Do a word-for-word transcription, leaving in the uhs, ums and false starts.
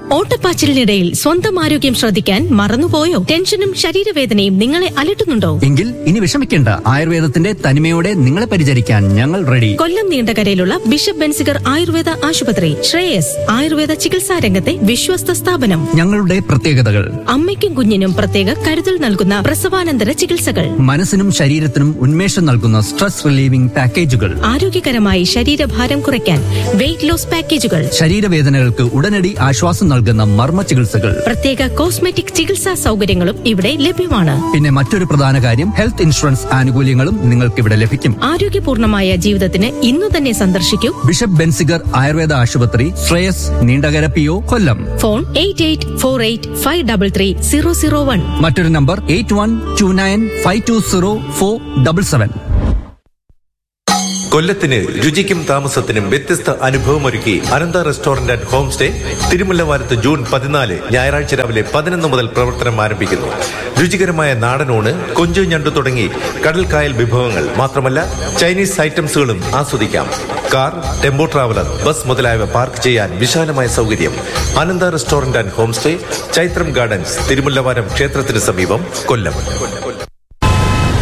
ഓട്ടപ്പാച്ചിലിനിടയിൽ സ്വന്തം ആരോഗ്യം ശ്രദ്ധിക്കാൻ മറന്നുപോയോ? ടെൻഷനും ശരീരവേദനയും നിങ്ങളെ അലട്ടുന്നുണ്ടോ? എങ്കിൽ ഇനി വിഷമിക്കേണ്ട. ആയുർവേദത്തിന്റെ തനിമയോടെ നിങ്ങളെ പരിചരിക്കാൻ ഞങ്ങൾ റെഡി. കൊല്ലം നീണ്ടകരയിലുള്ള ബിഷപ്പ് ബെൻസിഗർ ആയുർവേദ ആശുപത്രി ശ്രേയസ് ആയുർവേദ ചികിത്സാ രംഗത്തെ വിശ്വസ്ത സ്ഥാപനം. ഞങ്ങളുടെ പ്രത്യേകതകൾ: അമ്മയ്ക്കും കുഞ്ഞിനും പ്രത്യേക കരുതൽ നൽകുന്ന പ്രസവാനന്തര ചികിത്സകൾ, മനസ്സിനും ശരീരത്തിനും ഉന്മേഷം നൽകുന്ന സ്ട്രെസ് റിലീവിംഗ് പാക്കേജുകൾ, ആരോഗ്യകരമായി ശരീരഭാരം കുറയ്ക്കാൻ വെയിറ്റ് ലോസ് പാക്കേജുകൾ, ശരീരവേദനകൾക്ക് ഉടനടി ആശ്വാസം നൽകുന്ന മർമ്മ ചികിത്സകൾ, പ്രത്യേക കോസ്മെറ്റിക് ചികിത്സാ സൗകര്യങ്ങളും ഇവിടെ ലഭ്യമാണ്. പിന്നെ മറ്റൊരു പ്രധാന കാര്യം, ഹെൽത്ത് ഇൻഷുറൻസ് ആനുകൂല്യങ്ങളും നിങ്ങൾക്ക് ഇവിടെ ലഭിക്കും. ആരോഗ്യപൂർണമായ ജീവിതത്തിന് ഇന്നു തന്നെ സന്ദർശിക്കൂ ബിഷപ്പ് ബെൻസിഗർ ആയുർവേദ ആശുപത്രി, ശ്രേയസ്, നീണ്ടകര പി ഒ, കൊല്ലം. Phone eight eight four eight five double three zero zero one. മറ്റൊരു number eight one two nine five to zero four double seven. കൊല്ലത്തിന് രുചിക്കും താമസത്തിനും വ്യത്യസ്ത അനുഭവമൊരുക്കി അനന്ത restaurant and home stay തിരുമുല്ലവാരത്ത് June പതിനാല് ഞായറാഴ്ച രാവിലെ പതിനൊന്ന് മുതൽ പ്രവർത്തനം ആരംഭിക്കുന്നു. രുചികരമായ നാടനൂണ്, കൊഞ്ച്, ഞണ്ടു തുടങ്ങി കടൽക്കായൽ വിഭവങ്ങൾ മാത്രമല്ല ചൈനീസ് ഐറ്റംസുകളും ആസ്വദിക്കാം. കാർ, ടെമ്പോ ട്രാവലർ, ബസ് മുതലായവ പാർക്ക് ചെയ്യാൻ വിശാലമായ സൗകര്യം. അനന്ത restaurant and home stay, Chaithram gardens, Thirumullavaram ക്ഷേത്രത്തിന് സമീപം, കൊല്ലം.